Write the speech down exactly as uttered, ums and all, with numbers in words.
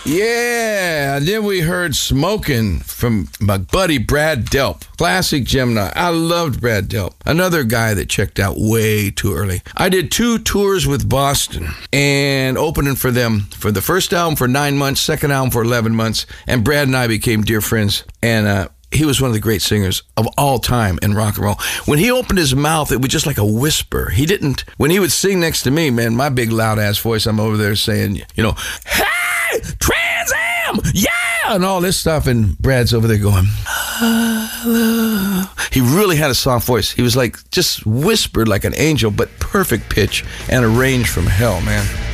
Yeah, then we heard Smokin' from my buddy Brad Delp. Classic Gemini. I loved Brad Delp. Another guy that checked out way too early. I did two tours with Boston and opening for them for the first album for nine months, second album for eleven months, and Brad and I became dear friends. And uh, he was one of the great singers of all time in rock and roll. When he opened his mouth, it was just like a whisper. He didn't, when he would sing next to me, man, my big loud ass voice, I'm over there saying, you know, hey! Trans Am, yeah, and all this stuff, and Brad's over there going, hello. He really had a soft voice. He was like just whispered like an angel, but perfect pitch and a range from hell, man.